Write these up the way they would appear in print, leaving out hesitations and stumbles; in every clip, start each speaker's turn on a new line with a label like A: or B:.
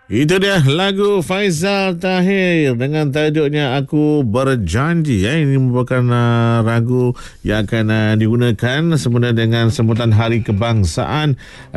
A: Itu dia lagu Faizal Tahir dengan tajuknya Aku Berjanji. Ini merupakan lagu yang akan digunakan sempena dengan sambutan Hari Kebangsaan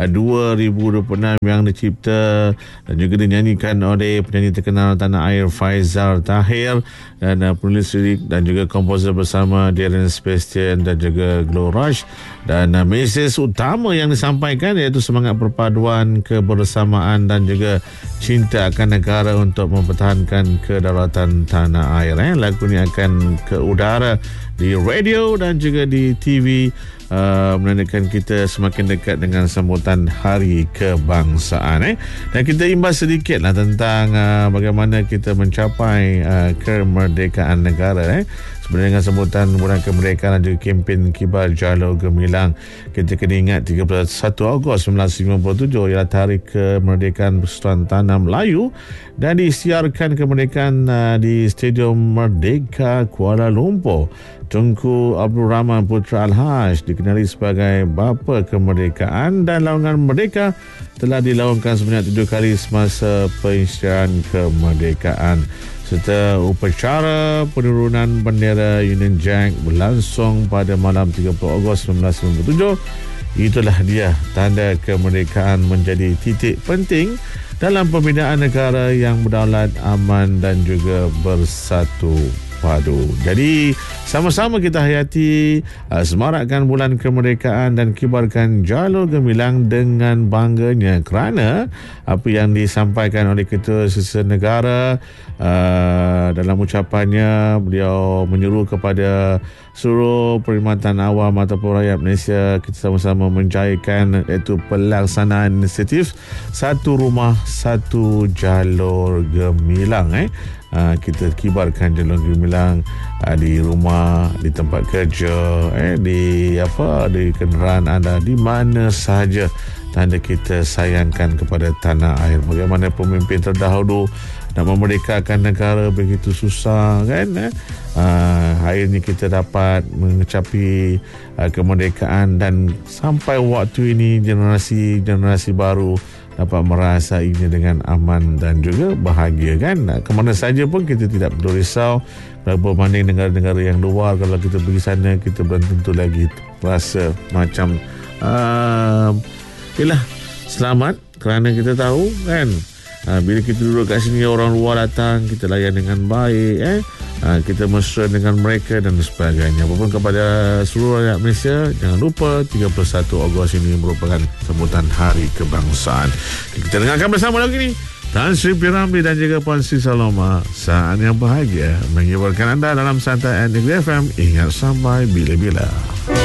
A: 2026 yang dicipta dan juga dinyanyikan oleh penyanyi terkenal tanah air Faizal Tahir dan penulis lirik dan juga komposer bersama Darren Sebastian dan juga Glow Rush. Dan mesej utama yang disampaikan iaitu semangat perpaduan, kebersamaan dan juga cinta akan negara untuk mempertahankan kedaulatan tanah air. Lagu ini akan ke udara di radio dan juga di TV, menandakan kita semakin dekat dengan sambutan Hari Kebangsaan. Dan kita imbas sedikitlah tentang bagaimana kita mencapai kemerdekaan negara. Sebenarnya dengan sambutan bulan kemerdekaan dan juga kempen Kibar Jalur Gemilang, kita kena ingat 31 Ogos 1957 ialah Hari Kemerdekaan Persatuan Tanah Melayu dan disiarkan kemerdekaan di Stadium Merdeka Kuala Lumpur. Tunku Abdul Rahman Putra Al-Haj dikenali sebagai Bapa Kemerdekaan, dan laungan Merdeka telah dilaungkan sebanyak 7 kali semasa pengisytiharan kemerdekaan. Serta upacara penurunan bendera Union Jack berlangsung pada malam 30 Ogos 1997. Itulah dia tanda kemerdekaan menjadi titik penting dalam pembinaan negara yang berdaulat, aman dan juga bersatu padu. Jadi sama-sama kita hayati, semarakkan bulan kemerdekaan dan kibarkan jalur gemilang dengan bangganya, kerana apa yang disampaikan oleh Ketua Sesama Negara dalam ucapannya, beliau menyeru kepada seluruh perkhidmatan awam ataupun rakyat Malaysia, kita sama-sama menjayakan iaitu pelaksanaan inisiatif Satu Rumah Satu Jalur Gemilang. Kita kibarkan jalur gemilang di rumah, di tempat kerja, di kenderaan anda, di mana sahaja, tanda kita sayangkan kepada tanah air. Bagaimana pemimpin terdahulu nak memerdekakan negara begitu susah, kan? Akhirnya kita dapat mencapai kemerdekaan, dan sampai waktu ini generasi baru dapat merasainya dengan aman dan juga bahagia, kan? Kemana saja pun kita tidak perlu risau. Berbanding negara-negara yang luar, kalau kita pergi sana, kita belum tentu lagi rasa macam selamat, kerana kita tahu, kan, bila kita duduk kat sini, orang luar datang, kita layan dengan baik, kita mesra dengan mereka dan sebagainya. Apapun kepada seluruh rakyat Malaysia, jangan lupa 31 Ogos ini merupakan sambutan Hari Kebangsaan. Kita dengarkan bersama lagi ni Tan Sri P. Ramlee dan juga Puan Sri Saloma. Saat yang bahagia menghiburkan anda dalam Santai Negeri FM. Ingat sampai bila-bila.